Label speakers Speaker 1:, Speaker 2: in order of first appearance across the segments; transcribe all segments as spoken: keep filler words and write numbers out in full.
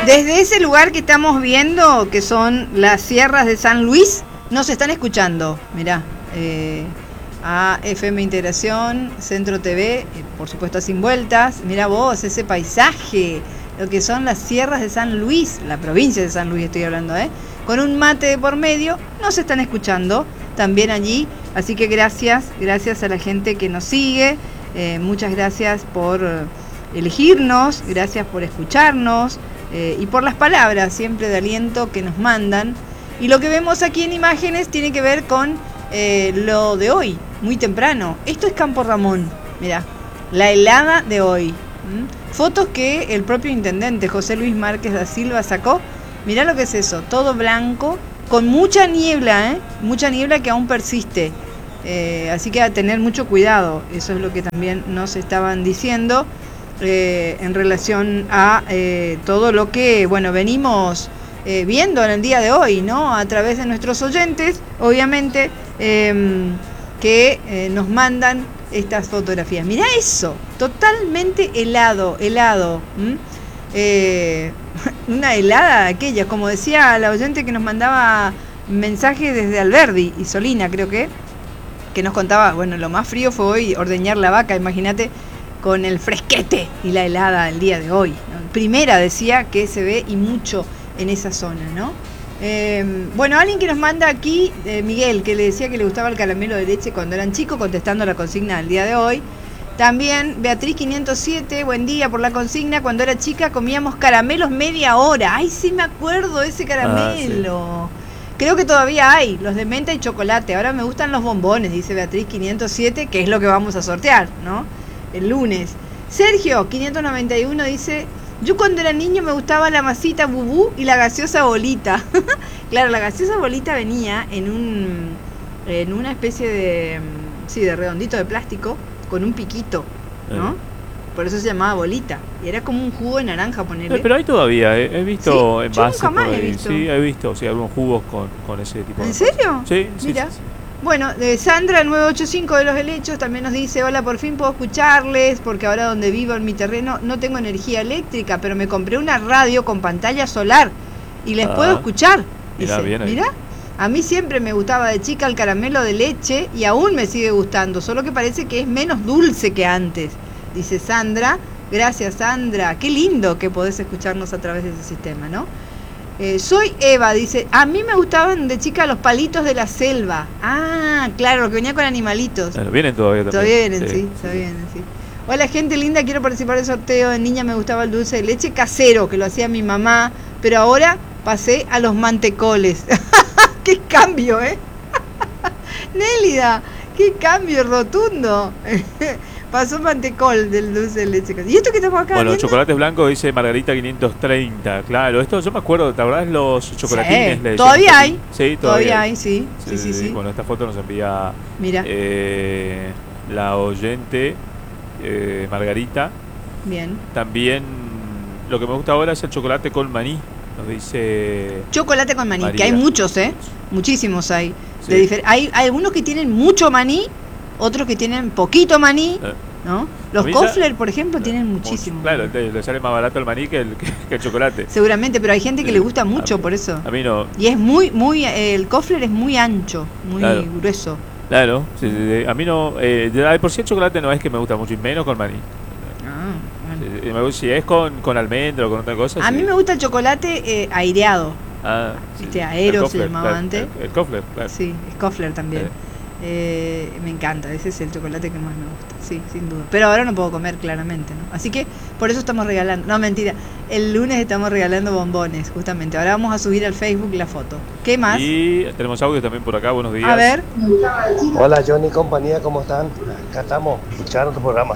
Speaker 1: desde ese lugar que estamos viendo, que son las sierras de San Luis, nos están escuchando. Mirá, eh, a F M Integración, Centro T V, eh, por supuesto Sin Vueltas. Mirá vos, ese paisaje, lo que son las sierras de San Luis, la provincia de San Luis estoy hablando, ¿eh? Con un mate de por medio, nos están escuchando también allí. Así que gracias, gracias a la gente que nos sigue. Eh, muchas gracias por elegirnos, gracias por escucharnos eh, y por las palabras siempre de aliento que nos mandan. Y lo que vemos aquí en imágenes tiene que ver con eh, lo de hoy, muy temprano. Esto es Campo Ramón, mirá, la helada de hoy. ¿Mm? Fotos que el propio intendente José Luis Márquez da Silva sacó. Mirá lo que es eso, todo blanco, con mucha niebla, ¿eh? Mucha niebla que aún persiste. Eh, así que a tener mucho cuidado, eso es lo que también nos estaban diciendo eh, en relación a eh, todo lo que, bueno, venimos eh, viendo en el día de hoy, ¿no? A través de nuestros oyentes, obviamente, eh, que eh, nos mandan estas fotografías. Mirá eso, totalmente helado, helado. ¿Mm? Eh, una helada aquella, como decía la oyente que nos mandaba mensajes desde Alberdi y Solina, creo que que nos contaba, bueno, lo más frío fue hoy ordeñar la vaca, imagínate, con el fresquete y la helada el día de hoy, ¿no? Primera decía que se ve y mucho en esa zona, ¿no? Eh, bueno, alguien que nos manda aquí, eh, Miguel, que le decía que le gustaba el caramelo de leche cuando eran chicos, contestando la consigna del día de hoy. También Beatriz quinientos siete, buen día por la consigna, cuando era chica comíamos caramelos media hora. Ay, sí me acuerdo de ese caramelo. Ah, sí. Creo que todavía hay, los de menta y chocolate. Ahora me gustan los bombones, dice Beatriz quinientos siete, que es lo que vamos a sortear, ¿no? El lunes. Sergio quinientos noventa y uno dice, yo cuando era niño me gustaba la masita bubú y la gaseosa bolita. Claro, la gaseosa bolita venía en un en una especie de, sí, de redondito de plástico con un piquito, ¿no? Eh. Por eso se llamaba bolita. Y era como un jugo de naranja, ponerle.
Speaker 2: Eh, pero hay todavía, eh. he visto
Speaker 1: ¿Sí?
Speaker 2: en
Speaker 1: Yo
Speaker 2: base
Speaker 1: nunca más
Speaker 2: por ahí.
Speaker 1: he visto.
Speaker 2: Sí, he visto, sí, algunos jugos con, con ese tipo de
Speaker 1: ¿En serio?
Speaker 2: cosas. Sí, sí,
Speaker 1: Mira.
Speaker 2: sí, sí.
Speaker 1: Bueno, eh, Sandra nueve ochenta y cinco de Los Helechos también nos dice, hola, por fin puedo escucharles, porque ahora donde vivo en mi terreno no tengo energía eléctrica, pero me compré una radio con pantalla solar y les ah, puedo escuchar. Dice, mirá, bien ahí. Mirá, a mí siempre me gustaba de chica el caramelo de leche y aún me sigue gustando, solo que parece que es menos dulce que antes, dice Sandra. Gracias, Sandra. Qué lindo que podés escucharnos a través de ese sistema, ¿no? Eh, soy Eva, dice, a mí me gustaban de chica los palitos de la selva. Ah, claro, lo que venía con animalitos.
Speaker 2: Bueno, vienen todavía también.
Speaker 1: Todavía vienen, sí,
Speaker 2: sí, sí,
Speaker 1: todavía vienen, sí. Hola, gente linda, quiero participar del sorteo. De niña me gustaba el dulce de leche casero, que lo hacía mi mamá, pero ahora pasé a los mantecoles. ¡Qué cambio, eh! Nélida, qué cambio rotundo. Pasó mantecol del dulce de leche. ¿Y esto que estamos acá
Speaker 2: Bueno,
Speaker 1: viendo?
Speaker 2: chocolates blancos dice Margarita quinientos treinta. Claro, esto yo me acuerdo, ¿te acordás los chocolatines?
Speaker 1: Sí,
Speaker 2: Le
Speaker 1: todavía hay.
Speaker 2: Sí, todavía,
Speaker 1: todavía
Speaker 2: hay,
Speaker 1: hay, sí. Sí, sí, sí, sí.
Speaker 2: Bueno, esta foto nos envía
Speaker 1: Mira.
Speaker 2: Eh, la oyente eh, Margarita.
Speaker 1: Bien.
Speaker 2: También lo que me gusta ahora es el chocolate con maní. Nos dice
Speaker 1: chocolate con maní,
Speaker 2: María.
Speaker 1: Que hay muchos, ¿eh? Muchísimos hay.
Speaker 2: Sí.
Speaker 1: De difer- hay. Hay algunos que tienen mucho maní, otros que tienen poquito maní,
Speaker 2: eh.
Speaker 1: ¿no? Los Kofler, por ejemplo, tienen muchísimo.
Speaker 2: Claro, le sale más barato el maní que el, que, que el chocolate.
Speaker 1: Seguramente, pero hay gente que eh, le gusta mucho
Speaker 2: mí,
Speaker 1: por eso.
Speaker 2: A mí no.
Speaker 1: Y es muy, muy, eh, el Kofler es muy ancho, muy
Speaker 2: claro.
Speaker 1: grueso.
Speaker 2: Claro, sí, sí, sí. A mí no, eh, de por sí el chocolate no es que me gusta mucho, y menos con maní.
Speaker 1: Ah, bueno.
Speaker 2: Sí, me gusta, si es con, con almendra o con otra cosa.
Speaker 1: A
Speaker 2: sí.
Speaker 1: mí me gusta el chocolate eh, aireado.
Speaker 2: Ah,
Speaker 1: ¿viste? Sí. Aero se llamaba
Speaker 2: claro,
Speaker 1: antes.
Speaker 2: El, el Kofler, claro.
Speaker 1: Sí, el Kofler también. Sí. Eh, me encanta, ese es el chocolate que más me gusta, sí, sin duda. Pero ahora no puedo comer, claramente, ¿no? Así que por eso estamos regalando, no, mentira, el lunes estamos regalando bombones, justamente. Ahora vamos a subir al Facebook la foto. ¿Qué más?
Speaker 2: Y tenemos audio también por acá, buenos días.
Speaker 1: A ver.
Speaker 3: Hola Johnny y compañía, ¿cómo están? Acá estamos escuchando tu programa.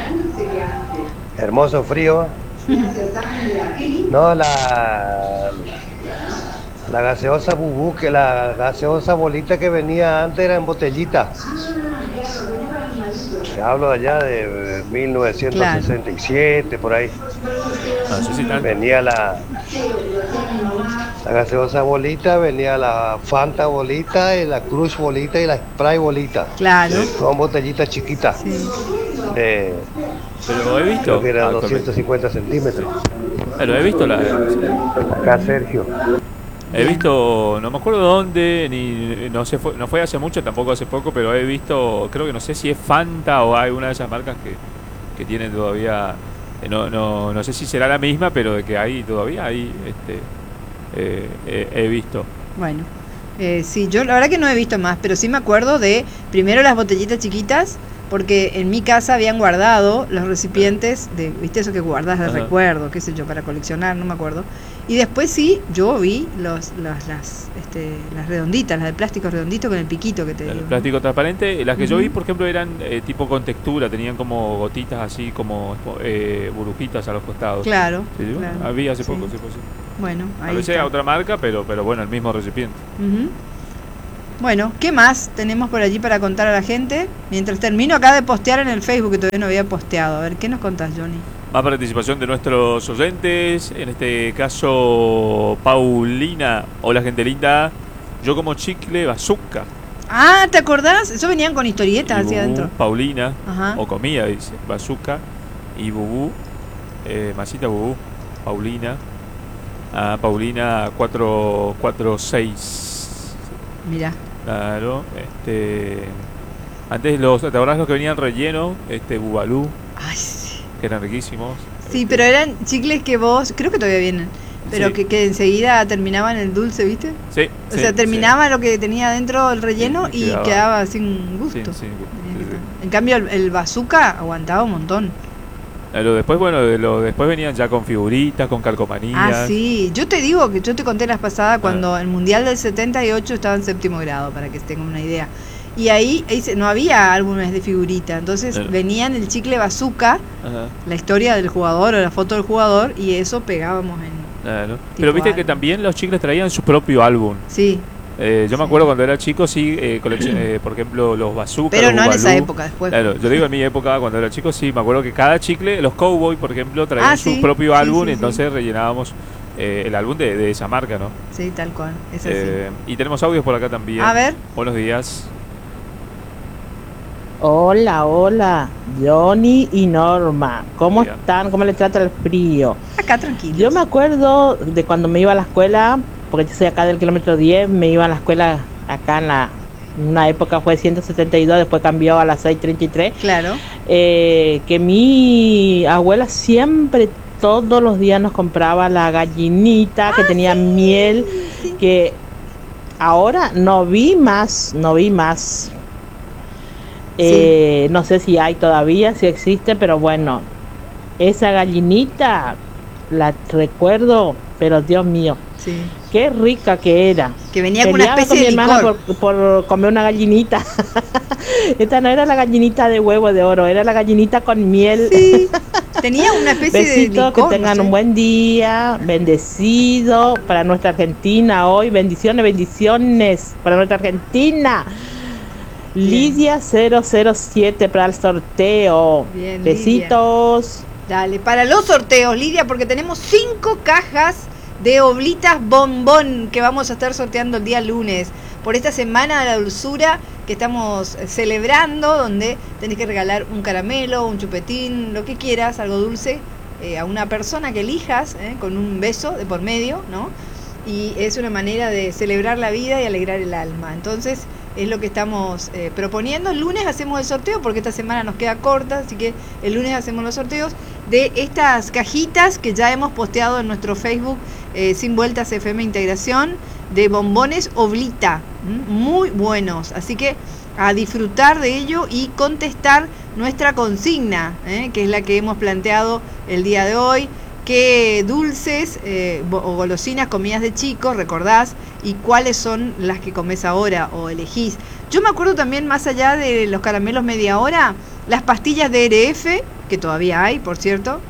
Speaker 3: Hermoso frío. No, la... La gaseosa bubú, que la gaseosa bolita que venía antes era en botellita. Te hablo allá de mil novecientos sesenta y siete, claro. Por ahí.
Speaker 2: Ah, sí, sí,
Speaker 3: venía la, la gaseosa bolita, venía la Fanta bolita, y la Crush bolita y la Sprite bolita.
Speaker 1: Claro.
Speaker 3: Son botellitas chiquitas.
Speaker 1: Sí.
Speaker 3: De,
Speaker 2: Pero he visto.
Speaker 3: Creo que eran doscientos cincuenta centímetros.
Speaker 2: Pero he visto la...
Speaker 3: Acá Sergio.
Speaker 2: He visto, no me acuerdo dónde, ni no sé, fue, no fue hace mucho, tampoco hace poco, pero he visto, creo que no sé si es Fanta o hay una de esas marcas que, que tienen todavía, eh, no, no, no sé si será la misma, pero de que hay todavía hay, este, eh, eh, he visto.
Speaker 1: Bueno, eh, sí, yo la verdad que no he visto más, pero sí me acuerdo de primero las botellitas chiquitas, porque en mi casa habían guardado los recipientes de, viste eso que guardas de
Speaker 2: Ajá.
Speaker 1: recuerdo, qué sé yo, para coleccionar, no me acuerdo. Y después sí, yo vi los, los las, este, las redonditas, las de plástico redondito con el piquito que te
Speaker 2: El
Speaker 1: digo.
Speaker 2: plástico transparente, las que yo
Speaker 1: Ujú.
Speaker 2: vi, por ejemplo, eran eh, tipo con textura, tenían como gotitas así, como eh, burbujitas a los costados.
Speaker 1: Claro,
Speaker 2: Sí, ¿no?
Speaker 1: claro.
Speaker 2: Había hace
Speaker 1: Sí.
Speaker 2: poco, sí, pues, sí.
Speaker 1: Bueno,
Speaker 2: A
Speaker 1: ahí
Speaker 2: veces
Speaker 1: está.
Speaker 2: a otra marca, pero, pero bueno, el mismo recipiente.
Speaker 1: Ujú. Bueno, ¿qué más tenemos por allí para contar a la gente? Mientras termino acá de postear en el Facebook, que todavía no había posteado. A ver, ¿qué nos contás, Johnny?
Speaker 2: Más participación de nuestros oyentes, en este caso Paulina. Hola gente linda, yo como chicle bazooka.
Speaker 1: Ah, ¿te acordás? Eso venían con historietas
Speaker 2: Y
Speaker 1: hacia
Speaker 2: Bubú,
Speaker 1: adentro.
Speaker 2: Paulina,
Speaker 1: Ajá.
Speaker 2: o comía, dice, bazooka. Y Bubú, eh, Masita Bubú, Paulina. Ah, Paulina cuatro cuatro seis.
Speaker 1: Mirá.
Speaker 2: Claro, este... Antes los, ¿te acordás los que venían relleno? Este, Bubalú,
Speaker 1: Ay, sí.
Speaker 2: que eran riquísimos.
Speaker 1: Sí,
Speaker 2: Este,
Speaker 1: pero eran chicles que vos, creo que todavía vienen, pero
Speaker 2: Sí.
Speaker 1: que, que enseguida terminaban el dulce, ¿viste?
Speaker 2: Sí,
Speaker 1: O
Speaker 2: sí,
Speaker 1: sea,
Speaker 2: sí.
Speaker 1: terminaba lo que tenía dentro el relleno
Speaker 2: Sí, y
Speaker 1: y
Speaker 2: quedaba-
Speaker 1: quedaba sin gusto.
Speaker 2: Sí, sí,
Speaker 1: Tenía que
Speaker 2: sí, sí.
Speaker 1: estar. En cambio, el, el bazooka aguantaba un montón.
Speaker 2: Pero después, bueno, de lo, después venían ya con figuritas, con calcomanías.
Speaker 1: Ah, sí. Yo te digo que yo te conté la vez pasada cuando el Mundial del setenta y ocho estaba en séptimo grado, para que tengan una idea. Y ahí, ahí se- no había álbumes de figurita, entonces
Speaker 2: Claro.
Speaker 1: venían el chicle bazooka,
Speaker 2: Ajá,
Speaker 1: la historia del jugador o la foto del jugador, y eso pegábamos en...
Speaker 2: claro. Pero viste que
Speaker 1: álbum.
Speaker 2: también los chicles traían su propio álbum.
Speaker 1: Sí,
Speaker 2: Eh, yo me
Speaker 1: Sí.
Speaker 2: acuerdo cuando era chico, sí, eh, coleccion- eh, por ejemplo, los bazooka.
Speaker 1: pero
Speaker 2: los
Speaker 1: no en esa
Speaker 2: Bubalú.
Speaker 1: época, después.
Speaker 2: Claro, yo digo en mi época, cuando era chico, sí, me acuerdo que cada chicle, los Cowboy, por ejemplo, traían
Speaker 1: Ah,
Speaker 2: su
Speaker 1: sí,
Speaker 2: propio
Speaker 1: sí,
Speaker 2: álbum,
Speaker 1: sí,
Speaker 2: entonces rellenábamos eh, el álbum de, de esa marca, ¿no?
Speaker 1: Sí, tal cual, es así.
Speaker 2: Eh, y tenemos audios por acá también.
Speaker 1: A ver.
Speaker 2: Buenos días.
Speaker 4: Hola, hola, Johnny y Norma. ¿Cómo
Speaker 2: Bien.
Speaker 4: están? ¿Cómo les trata el frío?
Speaker 1: Acá tranquilo.
Speaker 4: Yo me acuerdo de cuando me iba a la escuela, porque yo soy acá del kilómetro diez, me iba a la escuela acá en la... En una época fue ciento setenta y dos, después cambió a las seiscientos treinta y tres.
Speaker 1: Claro.
Speaker 4: Eh, que mi abuela siempre, todos los días nos compraba la gallinita que tenía miel, que ahora no vi más, no vi más. Eh, no sé si hay todavía, si existe, pero bueno, esa gallinita la recuerdo, pero Dios mío,
Speaker 1: Sí.
Speaker 4: qué rica que era.
Speaker 1: Que venía con una
Speaker 4: Peleaba
Speaker 1: especie
Speaker 4: con
Speaker 1: de
Speaker 4: mi hermana
Speaker 1: licor.
Speaker 4: por, por comer una gallinita. Esta no era la gallinita de huevo de oro, era la gallinita con miel.
Speaker 1: Sí. Tenía una especie de
Speaker 4: Besitos,
Speaker 1: licor.
Speaker 4: que tengan
Speaker 1: no sé.
Speaker 4: un buen día, bendecido para nuestra Argentina hoy, bendiciones, bendiciones para nuestra Argentina.
Speaker 1: Bien.
Speaker 4: Lidia cero cero siete para el sorteo.
Speaker 1: Bien, Lidia.
Speaker 4: Besitos.
Speaker 1: Dale, para los sorteos, Lidia, porque tenemos cinco cajas de oblitas bombón que vamos a estar sorteando el día lunes. Por esta semana de la dulzura que estamos eh, celebrando, donde tenés que regalar un caramelo, un chupetín, lo que quieras, algo dulce, eh, a una persona que elijas, eh, con un beso de por medio, ¿no? Y es una manera de celebrar la vida y alegrar el alma. Entonces, es lo que estamos eh, proponiendo. El lunes hacemos el sorteo porque esta semana nos queda corta, así que el lunes hacemos los sorteos de estas cajitas que ya hemos posteado en nuestro Facebook, eh, Sin Vueltas F M Integración, de bombones Oblita, ¿m? Muy buenos. Así que a disfrutar de ello y contestar nuestra consigna, ¿eh? que es la que hemos planteado el día de hoy. ¿Qué dulces eh, o golosinas comías de chicos, recordás? ¿Y cuáles son las que comes ahora o elegís? Yo me acuerdo también, más allá de los caramelos media hora, las pastillas de R F, que todavía hay, por cierto.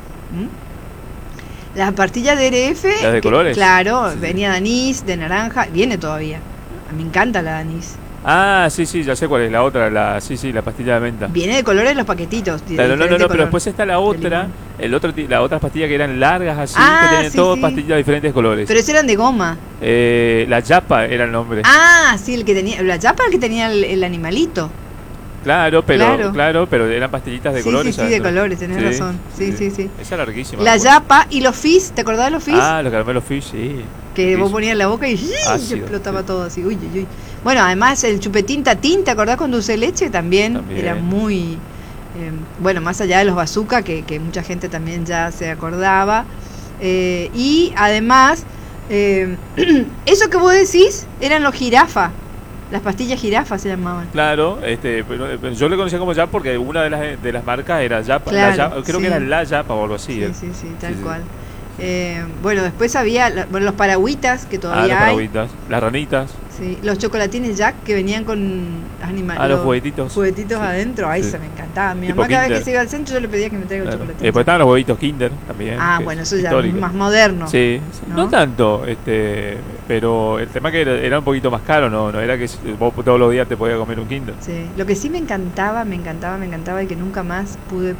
Speaker 1: ¿Mm? Las pastillas de R F...
Speaker 2: ¿Las de
Speaker 1: que,
Speaker 2: colores?
Speaker 1: Claro,
Speaker 2: Sí, sí.
Speaker 1: venía de anís, de naranja, viene todavía. Me encanta la de anís.
Speaker 2: Ah, sí, sí, ya sé cuál es la otra, la, sí, sí, la pastilla de menta.
Speaker 1: Viene de colores los paquetitos. de
Speaker 2: Claro, no, no,
Speaker 1: diferente
Speaker 2: no, pero
Speaker 1: color.
Speaker 2: después está la otra,
Speaker 1: limón.
Speaker 2: el otro, ti- la otra pastilla que eran largas así,
Speaker 1: Ah,
Speaker 2: que tenían
Speaker 1: sí,
Speaker 2: todas
Speaker 1: sí.
Speaker 2: pastillas de diferentes colores.
Speaker 1: Pero esos eran de goma.
Speaker 2: Eh, la Yapa era el nombre.
Speaker 1: Ah, sí, el que tenía, la chapa el que tenía el, el animalito.
Speaker 2: Claro, pero
Speaker 1: Claro.
Speaker 2: claro, pero eran pastillitas de
Speaker 1: Sí,
Speaker 2: colores.
Speaker 1: sí, sí, de
Speaker 2: adentro.
Speaker 1: colores, tenés
Speaker 2: Sí,
Speaker 1: razón. Sí, sí, sí.
Speaker 2: Esa era larguísima.
Speaker 1: La
Speaker 2: me acuerdo.
Speaker 1: yapa y los fizz, ¿te acordás de los fizz?
Speaker 2: Ah, los caramelos Fish, sí.
Speaker 1: Que vos
Speaker 2: Fizz.
Speaker 1: ponías en la boca y
Speaker 2: Ácido,
Speaker 1: explotaba
Speaker 2: sí.
Speaker 1: todo así. Uy, uy, uy. Bueno, además el chupetín tatín, ¿te acordás con dulce de leche? También,
Speaker 2: También.
Speaker 1: era muy... eh, bueno, más allá de los bazooka, que, que mucha gente también ya se acordaba. Eh, y además, eh, eso que vos decís eran los jirafa. Las pastillas jirafa se llamaban.
Speaker 2: Claro, este, pero, pero yo le conocía como Yapa porque una de las, de las marcas era Yapa.
Speaker 1: Claro,
Speaker 2: la Yapa- creo
Speaker 1: sí.
Speaker 2: que era la Yapa o algo así.
Speaker 1: Sí,
Speaker 2: eh.
Speaker 1: sí, sí, tal
Speaker 2: Sí, sí.
Speaker 1: cual. Eh, bueno, después había la- bueno, los paragüitas, que
Speaker 2: Ah,
Speaker 1: todavía
Speaker 2: los
Speaker 1: hay.
Speaker 2: paragüitas, las ranitas.
Speaker 1: Sí, los chocolatines Jack que venían con animales.
Speaker 2: Ah, los juguetitos.
Speaker 1: Juguetitos
Speaker 2: Sí.
Speaker 1: adentro. Ay,
Speaker 2: Sí.
Speaker 1: se me encantaba. Mi
Speaker 2: Tipo
Speaker 1: mamá cada vez
Speaker 2: Kinder.
Speaker 1: que se iba al centro yo le pedía que me traiga
Speaker 2: Claro.
Speaker 1: el
Speaker 2: Y
Speaker 1: chocolate.
Speaker 2: después estaban los huevitos Kinder también.
Speaker 1: Ah,
Speaker 2: que
Speaker 1: bueno,
Speaker 2: es
Speaker 1: eso ya
Speaker 2: histórico.
Speaker 1: es más moderno.
Speaker 2: Sí, sí.
Speaker 1: ¿no?
Speaker 2: ¿no? tanto, este, pero el tema que era, era un poquito más caro, no, no era que vos todos los días te podías comer un Kinder.
Speaker 1: Sí. Lo que sí me encantaba, me encantaba, me encantaba y que nunca más pude